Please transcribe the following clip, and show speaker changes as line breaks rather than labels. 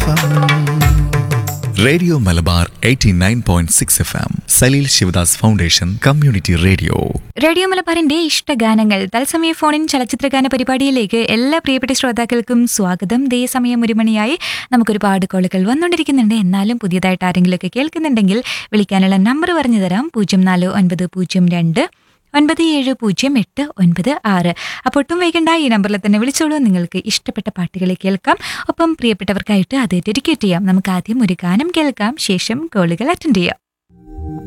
Radio Malabar 89.6 FM Saleel Sivadas foundation community radio.
Radio മലബാറിന്റെ ഇഷ്ടഗാനങ്ങൾ തത്സമയ ഫോണിൻ ചലച്ചിത്രഗാന പരിപാടിയിലേക്ക് എല്ലാ പ്രിയപ്പെട്ട ശ്രോതാക്കൾക്കും സ്വാഗതം. ദേ സമയം 1 മണിയായി. നമുക്കൊരുപാട് കോളുകൾ വന്നുകൊണ്ടിരിക്കുന്നുണ്ട്. എന്നാലും പുതിയതായിട്ട് ആരെങ്കിലുമൊക്കെ കേൾക്കുന്നുണ്ടെങ്കിൽ വിളിക്കാനുള്ള നമ്പർ പറഞ്ഞു തരാം. 049002 970896. അപ്പോൾ ഒട്ടും വൈകണ്ട, ഈ നമ്പറിൽ തന്നെ വിളിച്ചോളൂ. നിങ്ങൾക്ക് ഇഷ്ടപ്പെട്ട പാട്ടുകളെ കേൾക്കാം. ഒപ്പം പ്രിയപ്പെട്ടവർക്കായിട്ട് അത് ഡെഡിക്കേറ്റ് ചെയ്യാം. നമുക്ക് ആദ്യം ഒരു ഗാനം കേൾക്കാം, ശേഷം കോളുകൾ അറ്റൻഡ് ചെയ്യാം.